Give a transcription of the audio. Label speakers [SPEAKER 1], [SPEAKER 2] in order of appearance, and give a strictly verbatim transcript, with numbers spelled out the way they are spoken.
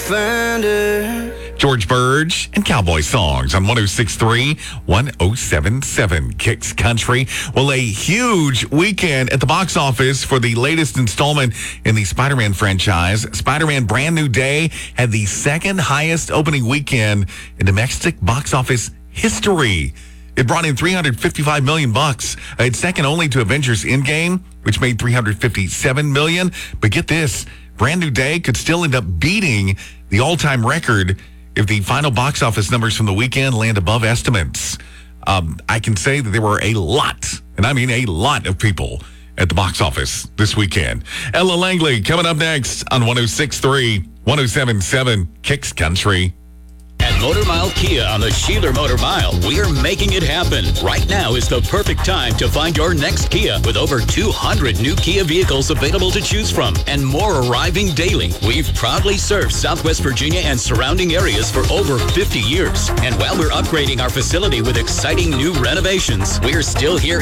[SPEAKER 1] find her.
[SPEAKER 2] George Burge and Cowboy Songs on one oh six point three, one oh seven point seven Kicks Country. Well, a huge weekend at the box office for the latest installment in the Spider-Man franchise. Spider-Man Brand New Day had the second highest opening weekend in domestic box office history. It brought in three hundred fifty-five million bucks. It's second only to Avengers Endgame, which made three hundred fifty-seven million. But get this, Brand New Day could still end up beating the all-time record if the final box office numbers from the weekend land above estimates. Um, I can say that there were a lot, and I mean a lot of people at the box office this weekend. Ella Langley coming up next on one oh six point three, one oh seven point seven Kicks Country.
[SPEAKER 3] At Motor Mile Kia on the Sheeler Motor Mile, we're making it happen. Right now is the perfect time to find your next Kia with over two hundred new Kia vehicles available to choose from and more arriving daily. We've proudly served Southwest Virginia and surrounding areas for over fifty years. And while we're upgrading our facility with exciting new renovations, we're still here